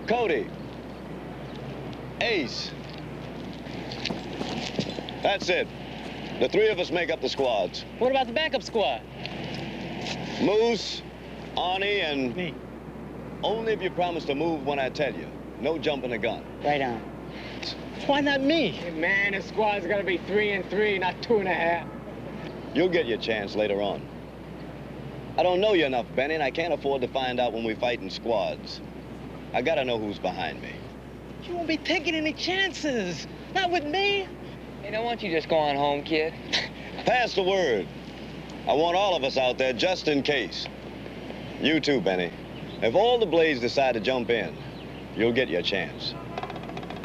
Cody. Ace. That's it. The three of us make up the squads. What about the backup squad? Moose, Arnie, and... Me. Only if you promise to move when I tell you. No jumping the gun. Right on. Why not me? Hey, man, the squad's gotta be 3 and 3, not 2 and a half. You'll get your chance later on. I don't know you enough, Benny, and I can't afford to find out when we fight in squads. I gotta know who's behind me. You won't be taking any chances. Not with me. Hey, now, why don't you just go on home, kid? Pass the word. I want all of us out there just in case. You too, Benny. If all the Blades decide to jump in, you'll get your chance.